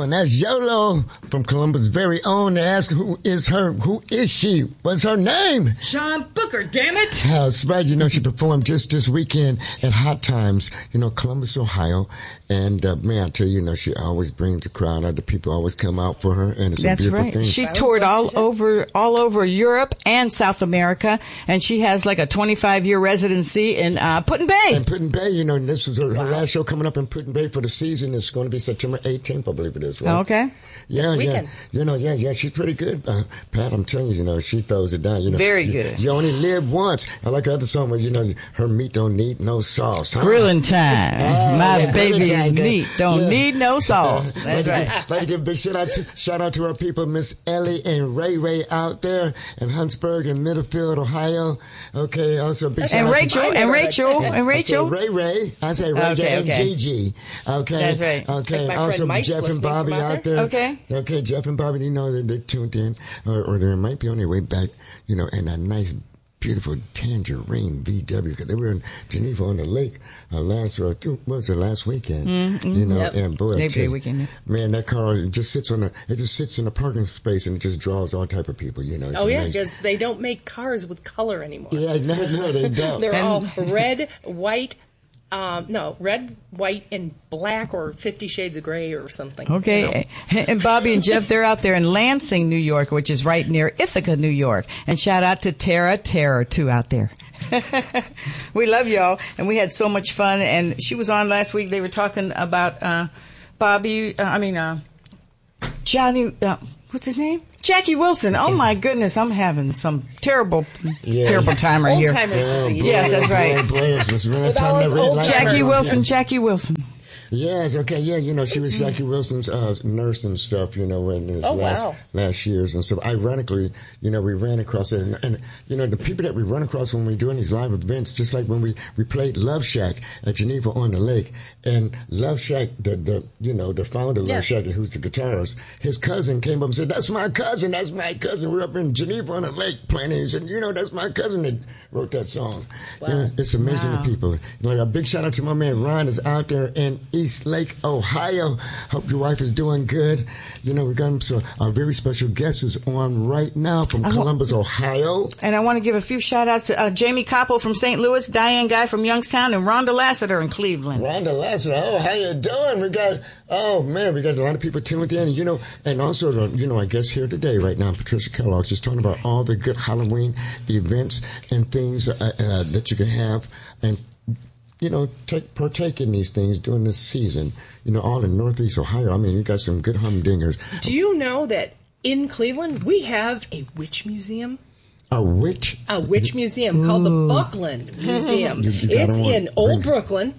Ohio, and that's Yolo from Columbus' very own. They ask who is she? What's her name? Sean Booker, damn it. Surprised, she performed just this weekend at Hot Times, Columbus, Ohio. And man, I tell you, she always brings the crowd out. The people always come out for her, and it's a beautiful thing. She toured all over Europe and South America, and she has like a 25-year residency in Put-in Bay. And Put-in Bay, this was her last show coming up in Put-in Bay for the season. It's going to be September 18th, I believe it is. Right? Oh, okay. Yeah, yeah. She's pretty good, Pat. I'm telling you, she throws it down. Very good. You only live once. I like the other song where her meat don't need no sauce. Huh? Grilling time. My baby's meat don't need no sauce. That's right. Like to give a big shout out to our people, Miss Ellie and Ray out there in Huntsburg and Middlefield, Ohio. Okay, also a big shout out to Rachel. Ray. I say Ray J and Gigi. Okay. That's right. Okay. Like also Jeff and Bobby out there. Okay, Jeff and Bobby, they tuned in, or they might be on their way back, in a nice, beautiful Tangerine VW, because they were in Geneva on the lake last weekend, and boy, weekend. Man, that car just sits in a parking space and it just draws all type of people, because they don't make cars with color anymore. Yeah, no, they don't. They're all red, white. Red, white, and black, or 50 Shades of Gray or something. Okay. And Bobby and Jeff, they're out there in Lansing, New York, which is right near Ithaca, New York. And shout out to Tara too out there. We love y'all, and we had so much fun. And she was on last week. They were talking about Johnny, what's his name? Jackie Wilson. Oh my goodness, I'm having some terrible time right here. Old-timers disease. Yes, that's right. Jackie Wilson. Yes, okay, yeah, she was Jackie Wilson's nurse and stuff, in his last years and stuff. Ironically, we ran across it, and the people that we run across when we're doing these live events, just like when we played Love Shack at Geneva on the Lake, and Love Shack, the founder of Love Shack, who's the guitarist, his cousin came up and said, that's my cousin. We're up in Geneva on the Lake playing, and he said, that's my cousin that wrote that song. Wow. It's amazing to people. A big shout out to my man Ron is out there in East Lake, Ohio. Hope your wife is doing good. We got our very special guest is on right now from Columbus, Ohio. And I want to give a few shout outs to Jamie Koppel from St. Louis, Diane Guy from Youngstown, and Rhonda Lassiter in Cleveland. Rhonda Lassiter, how you doing? We got a lot of people tuned in, and also, I guess here today, right now, Patricia Kellogg's just talking about all the good Halloween events and things that you can have and partake in these things during this season, all in Northeast Ohio. I mean, you got some good humdingers. Do you know that in Cleveland, we have a witch museum? A witch? A witch museum called the Buckland Museum. It's in Old Brooklyn.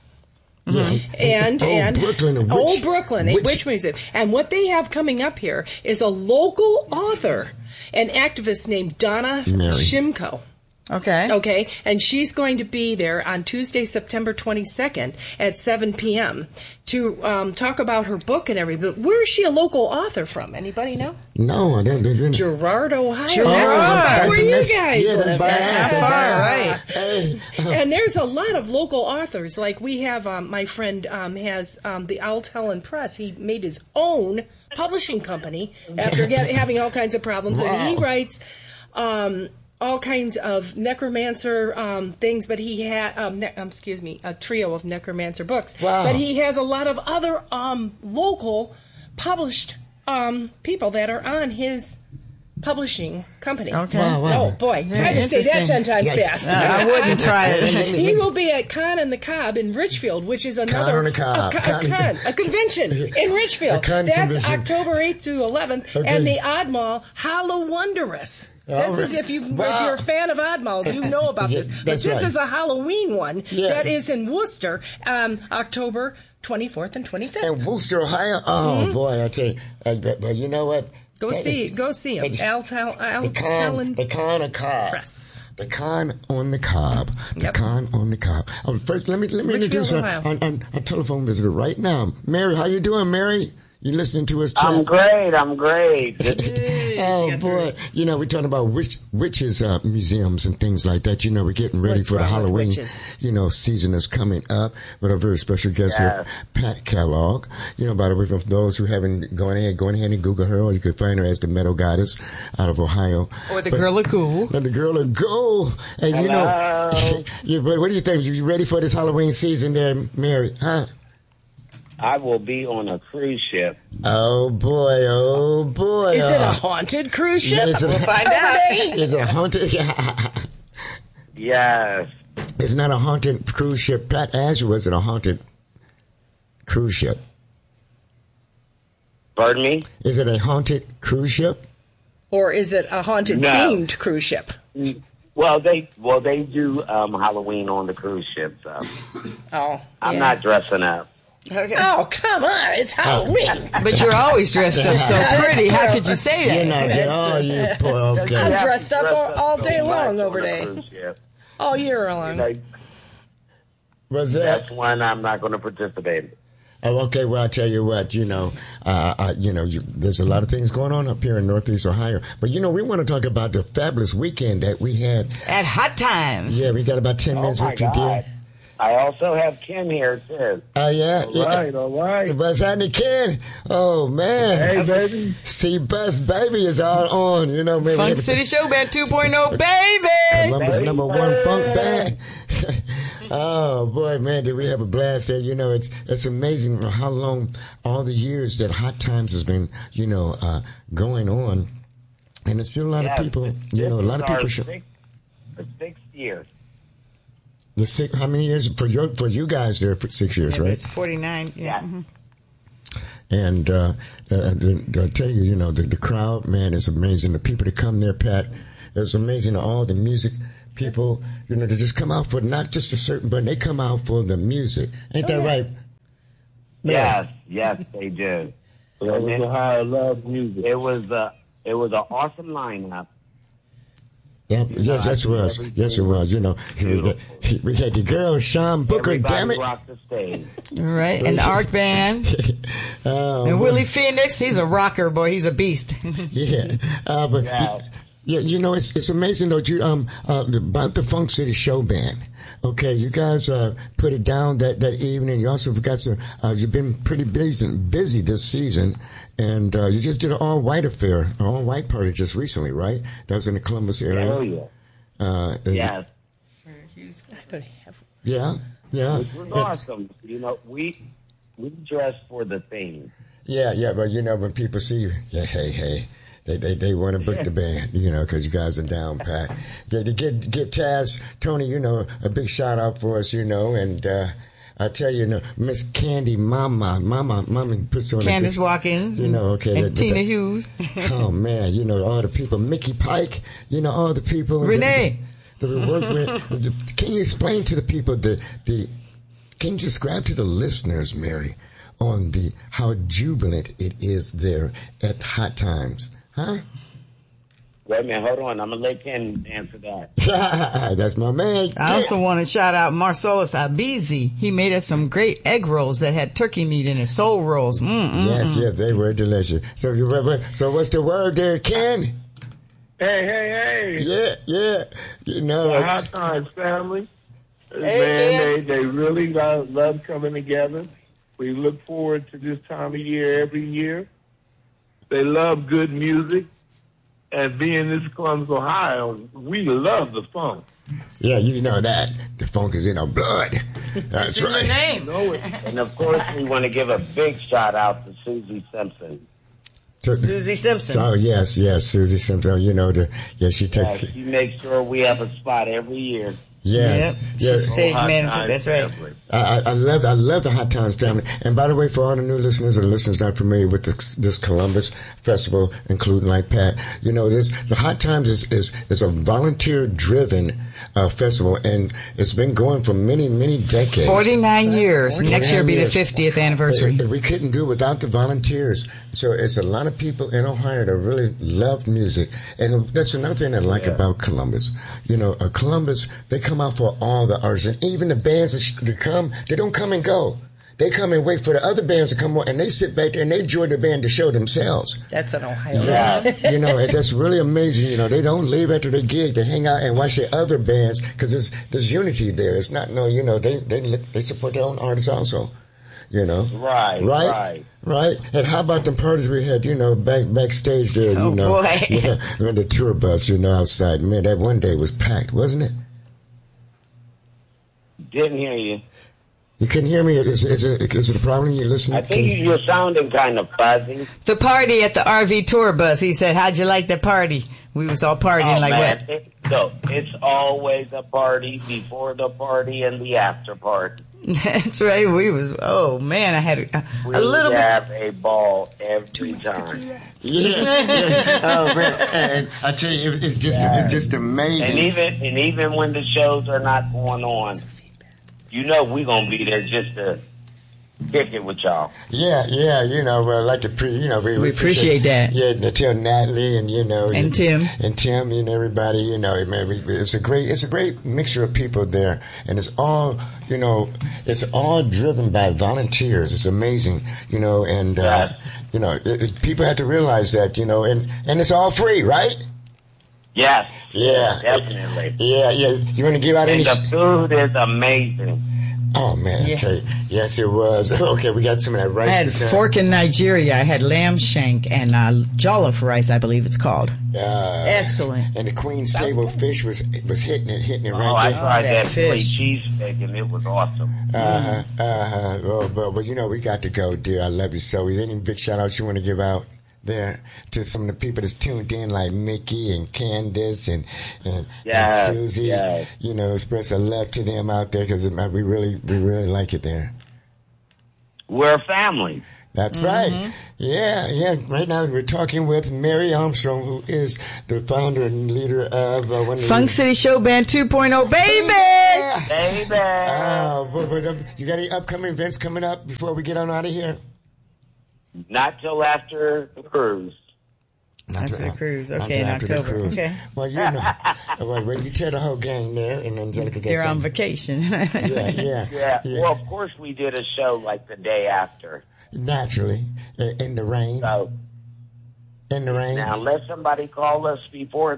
Mm-hmm. Old Brooklyn, a witch museum. And what they have coming up here is a local author, an activist named Donna Shimko. Okay. And she's going to be there on Tuesday, September 22nd at 7 p.m. to talk about her book and everything. But where is she a local author from? Anybody know? No, I didn't. Girard, Ohio. Girard. Where you guys live. That's not far, right? Hey. And there's a lot of local authors. Like we have, my friend has the Altelin Press. He made his own publishing company after having all kinds of problems. Wow. And he writes... all kinds of necromancer things, but he had, a trio of necromancer books. Wow. But he has a lot of other local published people that are on his publishing company. Okay. Wow. Oh, boy. Try to say that 10 times fast. I wouldn't try it. He will be at Con and the Cob in Richfield, which is another... a convention in Richfield. That's convention. October 8th to 11th. Okay. And the Odd Mall, Hallowonderous. This is if you're a fan of odd malls, you know about this. But this is a Halloween one that is in Worcester, October 24th and 25th. In Worcester, Ohio? Oh, boy, I tell you. But you know what? Go see him. The Con on the Cob. Press. The Con on the Cob. The Con on the Cob. First, let me introduce our telephone visitor right now. Mary, how you doing, Mary? You listening to us, Chad? I'm great. Oh, boy. You know, we're talking about witches museums and things like that. You know, we're getting ready for the Halloween, season is coming up with a very special guest here, Pat Kellogg. You know, by the way, for those who haven't gone ahead and Google her, or you could find her as the Metal Goddess out of Ohio. Or the Girl of Cool. The Girl of Gold. And, you know, what do you think? You ready for this Halloween season there, Mary? Huh? I will be on a cruise ship. Oh, boy. Is it a haunted cruise ship? We'll find out. Is it a haunted? Yes. It's not a haunted cruise ship. Pat asked you, was it a haunted cruise ship? Pardon me? Is it a haunted cruise ship? Or is it a haunted themed cruise ship? Well, they do Halloween on the cruise ship, so. I'm not dressing up. Okay. Oh, come on. It's Halloween. But you're always dressed up so pretty. How could you say that? You're not. You poor okay. I'm dressed up all day long over there. All year long. What's that? That's one I'm not going to participate in. Oh, okay. Well, I'll tell you what, there's a lot of things going on up here in Northeast Ohio. But, we want to talk about the fabulous weekend that we had. At Hot Times. Yeah, we got about 10 minutes with you, dear. I also have Ken here, too. Oh, yeah? All right. What's happening, Ken? Oh, man. Hey, baby. C-Bus Baby is all on, man. Funk City Show Band 2.0, baby. Columbus #1 funk band. Oh, boy, man, did we have a blast there. It's amazing how long, all the years that Hot Times has been, going on. And there's still a lot of people, a lot of people show. The 6th year. How many years for you guys there? For 6 years, right? It's 49. Yeah. Mm-hmm. And I'll tell you, the crowd, man, is amazing. The people that come there, Pat, it's amazing. All the music people, they just come out for not just a certain, but they come out for the music. Ain't that right? No. Yes, they do. I love music. It was an awesome lineup. Yeah, yes, it was. Yes, it was. We had the girl, Sean Booker, Everybody damn it. rocked the stage. All right, and the Arc Band. And Willie Phoenix, he's a rocker, boy. He's a beast. Yeah. It's amazing, though, about the Funk City Show Band. Okay, you guys put it down that evening. You also got you've been pretty busy this season. And you just did an all-white affair, an all-white party just recently, right? That was in the Columbus area. Oh, yeah. Yes. Yeah. It was awesome. We dress for the theme. Yeah, but when people see you, hey, they want to book the band, because you guys are down pat. Get Taz, Tony, a big shout out for us, and I tell you, Miss Candy, Mama puts on Candace Watkins, and Tina Hughes. Oh man, all the people, Mickey Pike, all the people. Renee. That we work with. Can you explain to the people can you describe to the listeners, Mary, on how jubilant it is there at Hot Times, huh? Wait a minute, hold on. I'm going to let Ken answer that. That's my man. I also want to shout out Marcellus Abizi. He made us some great egg rolls that had turkey meat in it, soul rolls. Yes, they were delicious. So what's the word there, Ken? Hey. Yeah. The Hot Times family. Hey, man, they really love coming together. We look forward to this time of year every year. They love good music. And being this Columbus, Ohio, we love the funk. Yeah, you know that. The funk is in our blood. That's right. Your name. And, of course, we want to give a big shout-out to Susie Simpson. Susie Simpson. Oh, yes, Susie Simpson. She takes... she makes sure we have a spot every year. Yes. She's stage manager. That's right. I love the Hot Times family. And by the way, for all the new listeners or the listeners not familiar with this Columbus Festival, including like Pat, the Hot Times is a volunteer-driven festival, and it's been going for many, many decades. 49 years. Next year will be the 50th anniversary. We couldn't do it without the volunteers. So it's a lot of people in Ohio that really love music. And that's another thing I like about Columbus. Columbus, they come out for all the artists. And even the bands that come, they don't come and go. They come and wait for the other bands to come on, and they sit back there and they join the band to show themselves. That's an Ohio. Yeah. You know, and that's really amazing. You know, they don't leave after the gig to hang out and watch the other bands because there's unity there. It's not no, you know, they support their own artists also. You know, right. And how about the parties we had? You know, backstage there. You know, boy. Yeah, on the tour bus. You know, outside. Man, that one day was packed, wasn't it? Didn't hear you. You couldn't hear me? Is it a problem you listening? I think you're sounding kind of fuzzy. The party at the RV tour bus. He said, "How'd you like the party?" We was all partying what? So it's always a party before the party and the after party. That's right. We was. Oh man, I had a little bit. We have a ball every time. Yeah. Oh man, and I tell you, it's just amazing. And even when the shows are not going on, you know we're gonna be there just to kick it with y'all. Yeah, you know, like we appreciate that. Yeah, to tell Natalie and and Tim and everybody, you know, man, it's a great mixture of people there, and it's all driven by volunteers. It's amazing, you know, and you know, people have to realize that, you know, and it's all free, right? Yes. Yeah. Definitely. Yeah. You want to give out any? The food is amazing. Oh man, yeah. I tell you. Yes, it was. Okay, we got some of that rice. I had fork in Nigeria. I had lamb shank and jollof rice, I believe it's called. Excellent. And the Queen's Table fish was hitting it right there. I tried that Philly cheesesteak and it was awesome. Well, you know, we got to go, dear. I love you so. Is there any big shout outs you want to give out there to some of the people that's tuned in, like Mickey and Candace and Susie? Yes. You know, express a love to them out there because we really like it there. We're a family. That's right. Yeah. Right now we're talking with Mary Armstrong, who is the founder and leader of Funk City Show Band 2.0, baby! Baby! You got any upcoming events coming up before we get on out of here? Not till after the cruise. After the cruise, okay, in October. Okay. Well, you know, well, you tell the whole gang there, and Angelica gets they're on vacation. Yeah. Well, of course, we did a show like the day after. Naturally, in the rain. So, in the rain. Now, let somebody call us before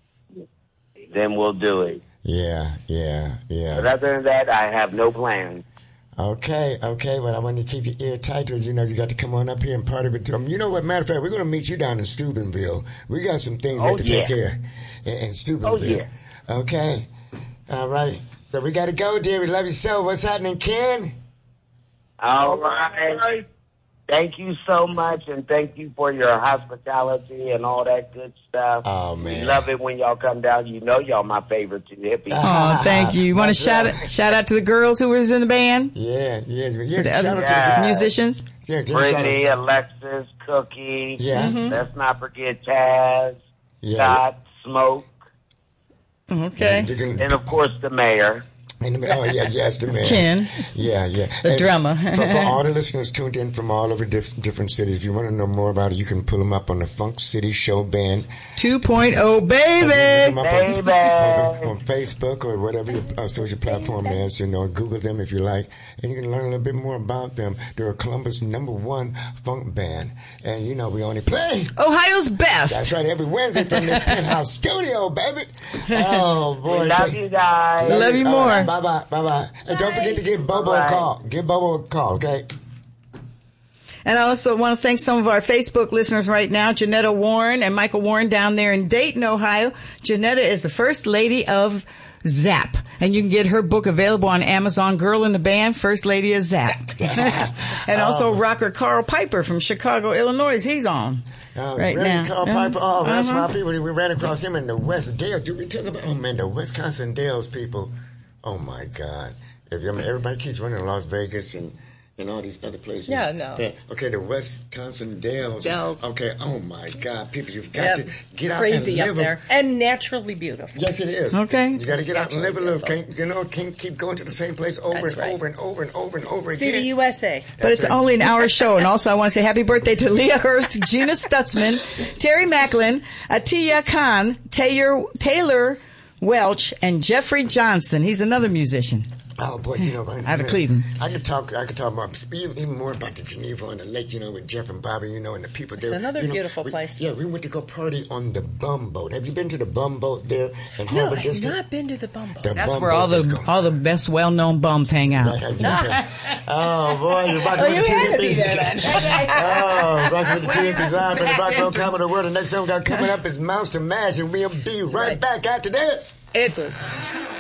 then we'll do it. Yeah. But other than that, I have no plans. Okay, but I want to keep your ear tight because, you know, you got to come on up here and part of it. You know what, matter of fact, we're going to meet you down in Steubenville. We got some things we have to take care of in Steubenville. Oh, yeah. Okay. All right. So we got to go, dear. We love you so. What's happening, Ken? All right. Thank you so much, and thank you for your hospitality and all that good stuff. Oh, man. We love it when y'all come down. You know y'all my favorite two hippies. Oh, thank you. You want to shout out to the girls who was in the band? Yeah. Shout out to the musicians? Yeah, Brittany, Alexis, Cookie. Yeah. Mm-hmm. Let's not forget Taz, Scott, Smoke. Okay. And, of course, the mayor. Yes, the man. Ken. Yeah. The drummer. for all the listeners tuned in from all over different cities, if you want to know more about it, you can pull them up on the Funk City Show Band 2.0, baby! On Facebook or whatever your social platform is, you know, Google them if you like, and you can learn a little bit more about them. They're Columbus' #1 funk band, and, you know, we only play Ohio's best. That's right, every Wednesday from the Penthouse Studio, baby. Oh, boy. We love you guys. Love you more. Bye. And don't forget to give Bobo a call. Give Bobo a call, okay? And I also want to thank some of our Facebook listeners right now, Janetta Warren and Michael Warren down there in Dayton, Ohio. Janetta is the first lady of Zap. And you can get her book available on Amazon, Girl in the Band, First Lady of Zap. And also rocker Carl Piper from Chicago, Illinois. He's on. Right now. Carl Piper. Oh, that's my people. We ran across him in the West Dale. Dude, we talk about, the Wisconsin Dells people. Oh, my God. Everybody keeps running to Las Vegas and all these other places. Yeah, no. Okay, the Wisconsin Dells. Okay, oh, my God. People, you've got to get out crazy and live. Up there. And naturally beautiful. Yes, it is. Okay. You got to get out and live a little. Can't keep going to the same place over and over again. See the USA. But it's only an hour show. And also I want to say happy birthday to Leah Hurst, Gina Stutzman, Terry Macklin, Atiya Khan, Taylor Welch, and Jeffrey Johnson. He's another musician. Oh boy, out of Cleveland. I could talk more, even more about the Geneva on the lake, with Jeff and Bobby, and the people there. It's another beautiful place. Yeah, we went to go party on the Bum Boat. Have you been to the Bum Boat there in Harbor District? No, I've not been to the Bum Boat. That's where all the best well-known bums hang out. Oh boy, you're about to win the had to be there then. Rock with the TNT Live from the Rock Roll Comedy World. The next song coming up is Monster Mash, and we'll be right back after this. It was.